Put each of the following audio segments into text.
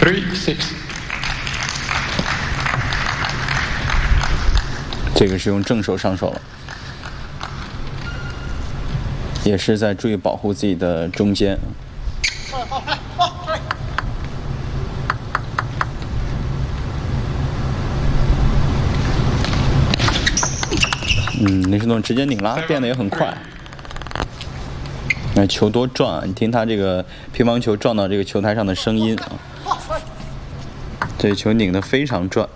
3-6。 这个是用正手上手了，也是在注意保护自己的中间。林世栋直接拧拉，变得也很快。那球多转啊！你听他这个乒乓球撞到这个球台上的声音啊，这球拧得非常转。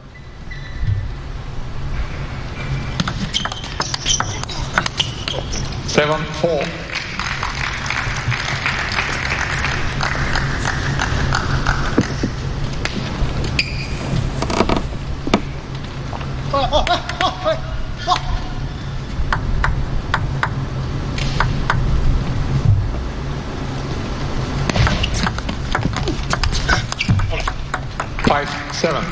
7-4。5-7。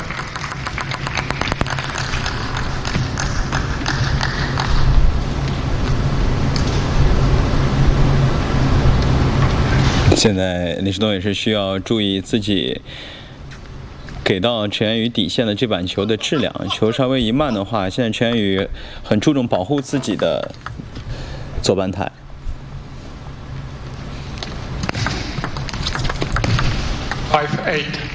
现在林世栋也是需要注意自己给到陈妍宇底线的这板球的质量，球稍微一慢的话，现在陈妍宇很注重保护自己的左半台。 5-8。